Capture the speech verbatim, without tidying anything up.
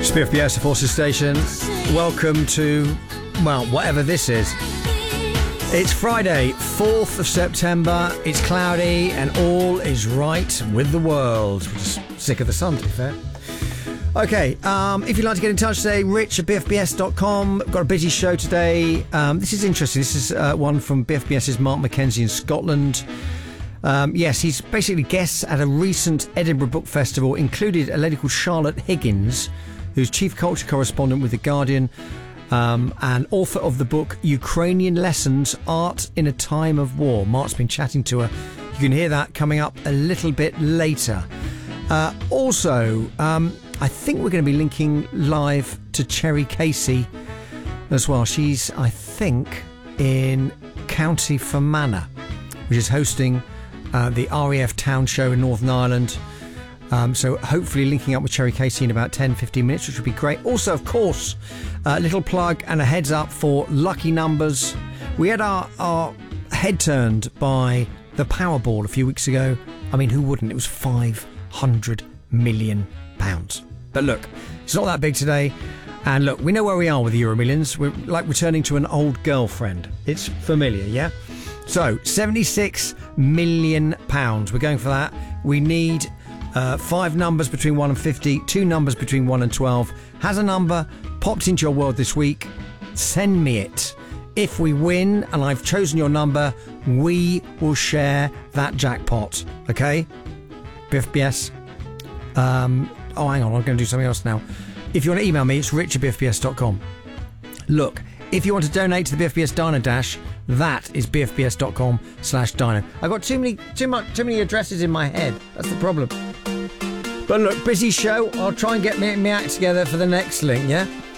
B F B S, the Forces Station. Welcome to, well, whatever this is. It's Friday, fourth of September. It's cloudy and all is right with the world. We're just sick of the sun, to be fair. Okay, um, if you'd like to get in touch today, rich at b f b s dot com. Got a busy show today. Um, this is interesting. This is uh, one from BFBS's Mark Mackenzie in Scotland. Um, yes, he's basically guests at a recent Edinburgh Book Festival, included a lady called Charlotte Higgins, who's chief culture correspondent with The Guardian, um, and author of the book Ukrainian Lessons, Art in a Time of War. Mark's been chatting to her. You can hear that coming up a little bit later. Uh, also, um, I think we're going to be linking live to Cherry Casey as well. She's, I think, in County Fermanagh, which is hosting uh, the R A F Town Show in Northern Ireland. Um, so hopefully linking up with Cherry Casey in about ten to fifteen minutes, which would be great. Also, of course, a little plug and a heads up for lucky numbers. We had our, our head turned by the Powerball a few weeks ago. I mean, who wouldn't? It was five hundred million pounds. But look, it's not that big today. And look, we know where we are with the Euro Millions. We're like returning to an old girlfriend. It's familiar, yeah? So, seventy-six million pounds. We're going for that. We need uh, five numbers between one and fifty, two numbers between one and twelve. Has a number popped into your world this week? Send me it. If we win, and I've chosen your number, we will share that jackpot. Okay? B F B S. Um, oh, hang on. I'm going to do something else now. If you want to email me, it's rich at b f b s dot com. Look, if you want to donate to the B F B S Dino Dash, that is b f b s dot com slash dino. I've got too many, too much, too many addresses in my head. That's the problem. But look, busy show. I'll try and get me, me act together for the next link, yeah?